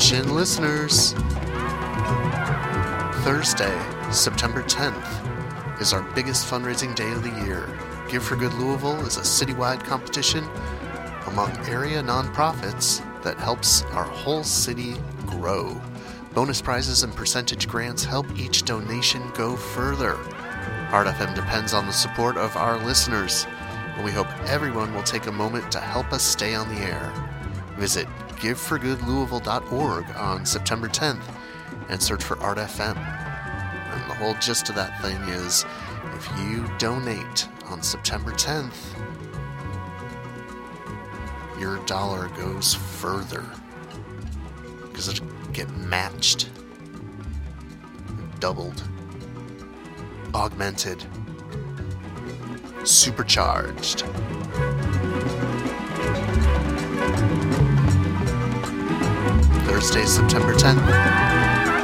Attention listeners! Thursday, September 10th, is our biggest fundraising day of the year. Give for Good Louisville is a citywide competition among area nonprofits that helps our whole city grow. Bonus prizes and percentage grants help each donation go further. Heart FM depends on the support of our listeners, and we hope everyone will take a moment to help us stay on the air. Visit giveforgoodlouisville.org on September 10th and search for Art FM. And the whole gist of that thing is, if you donate on September 10th, your dollar goes further because it'll get matched, doubled, augmented, supercharged. Thursday, September 10th.